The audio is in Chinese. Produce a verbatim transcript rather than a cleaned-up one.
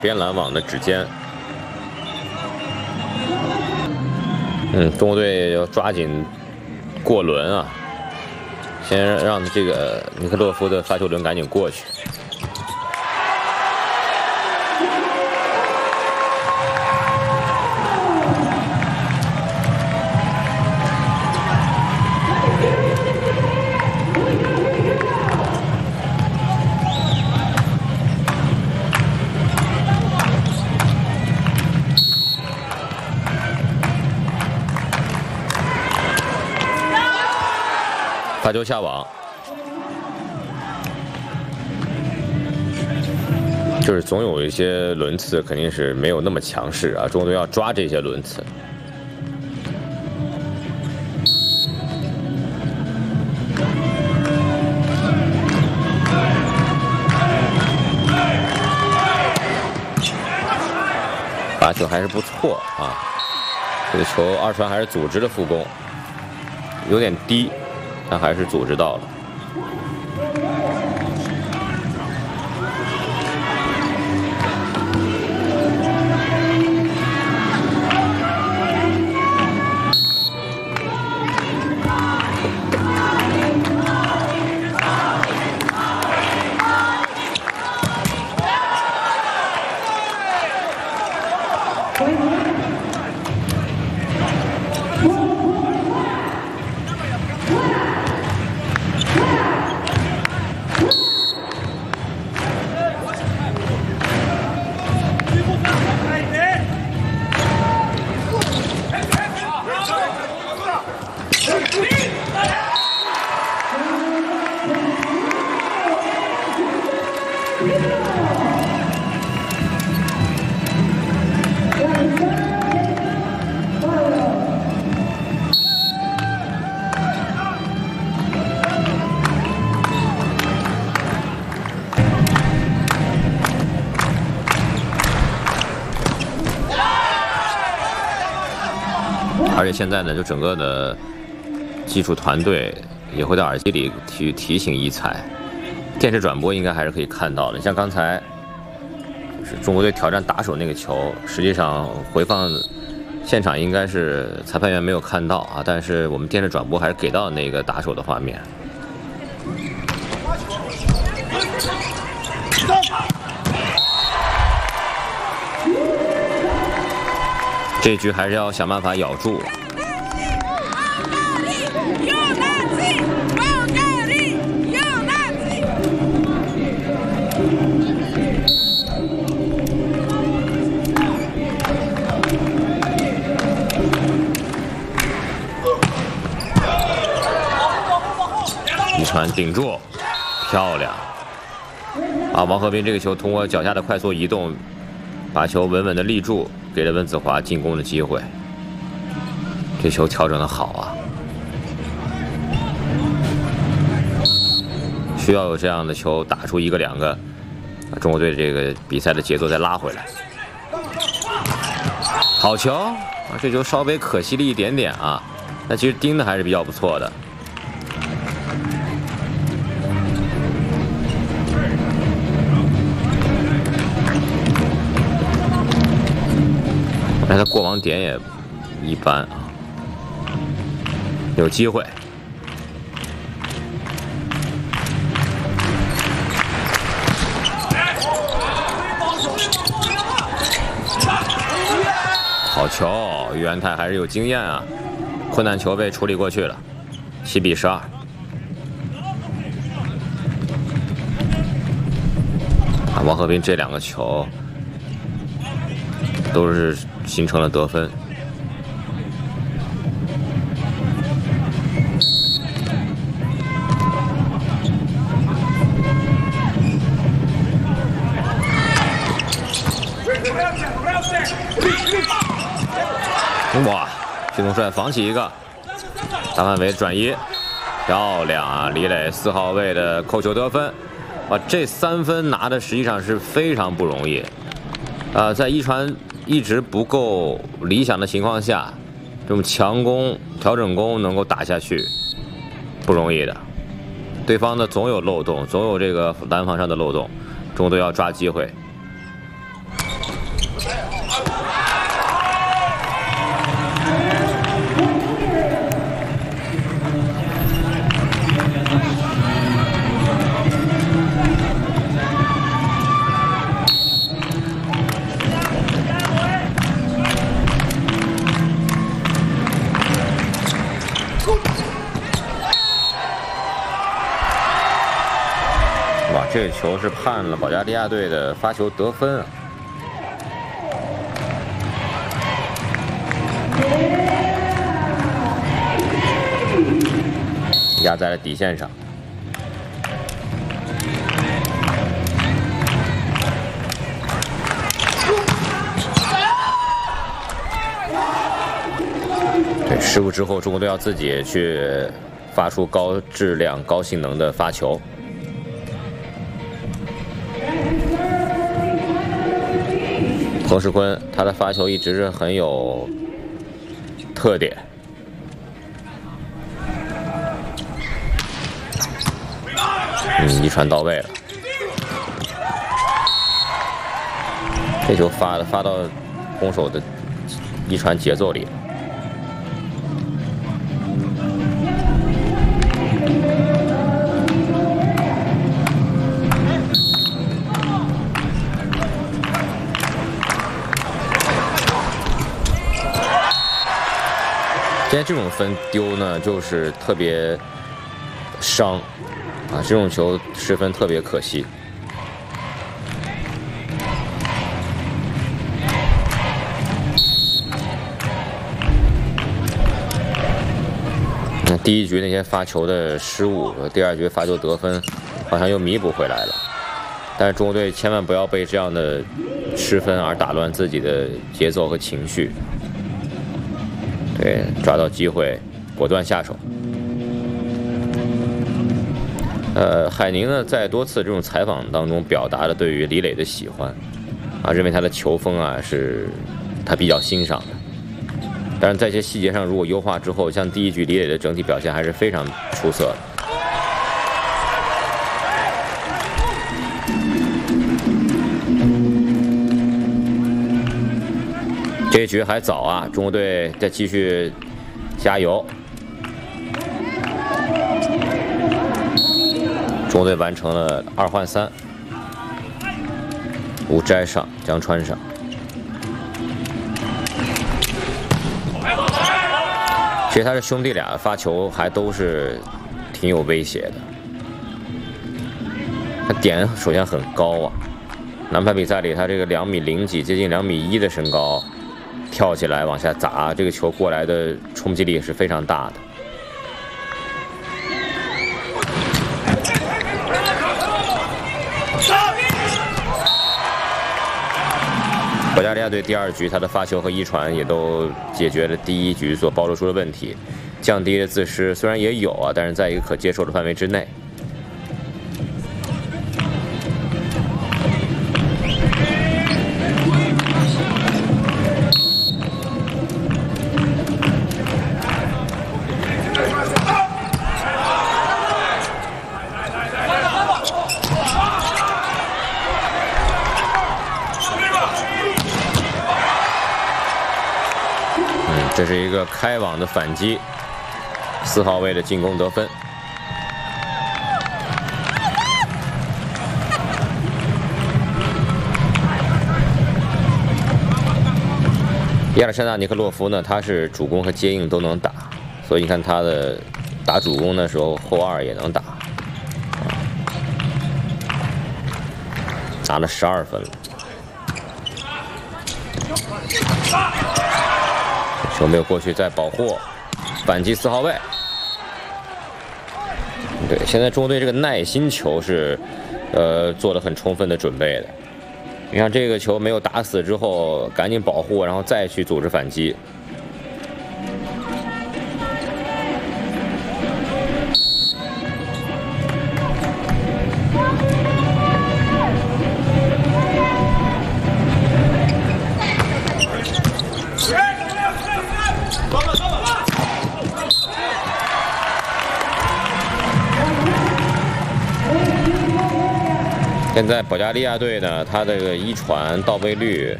边拦网的指尖。嗯，中国队要抓紧过轮啊，先让这个尼克洛夫的发球轮赶紧过去。 发球下网，就是总有一些轮次肯定是没有那么强势啊，中国队要抓这些轮次。发球还是不错啊，这个球二传还是组织了副攻，有点低。 但还是组织到了。而且现在呢，就整个的技术团队也会在耳机里去提醒异彩，电视转播应该还是可以看到的。像刚才就是中国队挑战打手那个球，实际上回放现场应该是裁判员没有看到啊，但是我们电视转播还是给到那个打手的画面。这局还是要想办法咬住。一传顶住，漂亮！啊，王和平这个球通过脚下的快速移动，把球稳稳的立住。 给了温子华进攻的机会，这球调整的好啊！需要有这样的球打出一个两个，把中国队这个比赛的节奏再拉回来。好球啊！这球稍微可惜了一点点啊，那其实盯的还是比较不错的。 但他过网点也一般啊，有机会。好球，于元泰还是有经验啊，困难球被处理过去了，七比十二。啊，王和平这两个球。 都是形成了得分。哇，徐统帅防起一个，大范围转移，漂亮啊！李磊四号位的扣球得分，哇，这三分拿的实际上是非常不容易。啊、呃，在一传。 一直不够理想的情况下，这种强攻、调整攻能够打下去，不容易的。对方呢总有漏洞，总有这个拦防上的漏洞，中国队要抓机会。 哇，这个球是判了保加利亚队的发球得分啊！压在了底线上。对，失误之后，中国队要自己去发出高质量、高性能的发球。彭世坤，他的发球一直是很有特点。嗯，一传到位了。这球发的发到攻手的一传节奏里了。现在这种分丢呢，就是特别伤啊！这种球失分特别可惜。那第一局那些发球的失误，第二局发球得分，好像又弥补回来了。但是中国队千万不要被这样的失分而打乱自己的节奏和情绪。对，抓到机会，果断下手。呃，海宁呢，在多次这种采访当中表达了对于李磊的喜欢，啊，认为他的球风啊是他比较欣赏的。但是在一些细节上如果优化之后，像第一局李磊的整体表现还是非常出色的。这一局还早啊，中国队再继续加油。中国队完成了二换三，吴斋上，江川上。其实他的兄弟俩发球还都是挺有威胁的，他点首先很高啊。男排比赛里，他这个两米零几，接近两米一的身高。跳起来往下砸，这个球过来的冲击力是非常大的。保加利亚队第二局他的发球和一传也都解决了第一局所暴露出的问题，降低了自失，虽然也有啊，但是在一个可接受的范围之内。这是一个开网的反击，四号位的进攻得分。亚历山大·尼克洛夫呢，他是主攻和接应都能打，所以你看他的打主攻的时候后二也能打，拿了十二分了。球没有过去，再保护，反击四号位。对，现在中国队这个耐心球是，呃，做了很充分的准备的。你看这个球没有打死之后，赶紧保护，然后再去组织反击。现在保加利亚队呢，他这个一传到位率